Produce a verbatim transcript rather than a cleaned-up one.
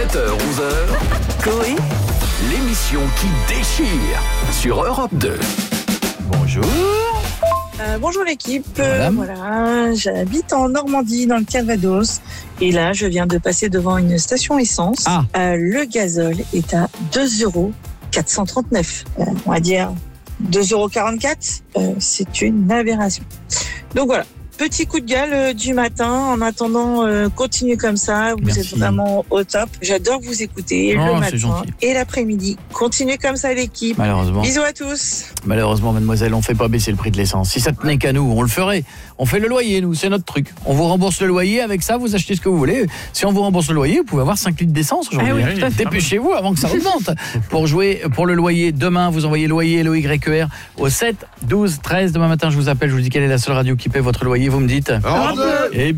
sept heures onze heures, Coé, l'émission qui déchire sur Europe deux. Bonjour. Euh, bonjour l'équipe, Voilà. Euh, voilà, j'habite en Normandie dans le Calvados et là je viens de passer devant une station essence. Ah. Euh, le gazole est à deux euros quatre cent trente-neuf, euh, on va dire deux euros quarante-quatre, euh, c'est une aberration. Donc voilà, petit coup de gueule euh, du matin, en attendant euh, continuez comme ça, vous Merci. êtes vraiment au top, j'adore vous écouter Oh, le c'est matin gentil. et l'après-midi, continuez comme ça l'équipe, Malheureusement, bisous à tous. malheureusement, mademoiselle, on fait pas baisser le prix de l'essence. Si ça tenait qu'à nous, on le ferait. On fait le loyer, nous, c'est notre truc. On vous rembourse le loyer, avec ça, vous achetez ce que vous voulez. Si on vous rembourse le loyer, vous pouvez avoir cinq litres d'essence aujourd'hui. Ah oui, tout à fait. Dépêchez-vous avant que ça augmente. Pour jouer pour le loyer, demain, vous envoyez loyer, L O Y E R, au sept douze treize. Demain matin, je vous appelle, je vous dis quelle est la seule radio qui paie votre loyer. Vous me dites. Europe deux. Et